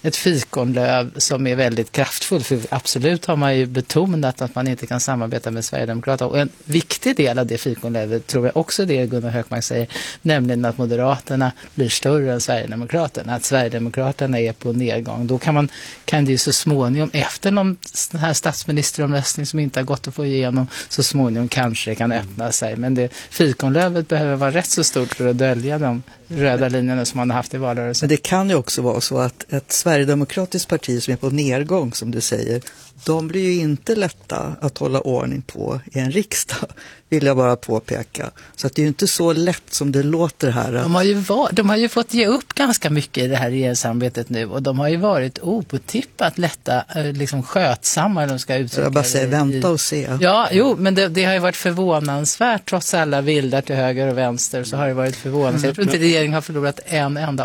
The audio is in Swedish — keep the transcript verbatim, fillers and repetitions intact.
ett fikonlöv som är väldigt kraftfullt. För absolut har man ju betonat att man inte kan samarbeta med Sverigedemokraterna. Och en viktig del av det fikonlövet tror jag också det Gunnar Hökmark säger, nämligen att Moderaterna blir större än Sverigedemokraterna. Att Sverigedemokraterna är på nedgång. Då kan man kan det ju så småningom, efter någon sån här statsministeromröstning som inte har gått att få igenom, så småningom kanske det kan öppna sig. Men det fikonlövet behöver vara rätt så stort för att dölja de röda linjerna som man har haft i valrörelsen. Men det kan ju också vara så att ett Sverigedemokratiskt parti som är på nedgång, som du säger, de blir ju inte lätta att hålla ordning på i en riksdag, vill jag bara påpeka. Så att det är ju inte så lätt som det låter här. De har ju, var, de har ju fått ge upp ganska mycket i det här regeringssamarbetet nu, och de har ju varit opåtippat lätta, liksom skötsamma. De ska uttrycka jag bara säger, i, vänta och se. Ja, jo, men det, det har ju varit förvånansvärt, trots alla vildar till höger och vänster, så har det varit förvånansvärt. Jag tror inte regeringen har förlorat en enda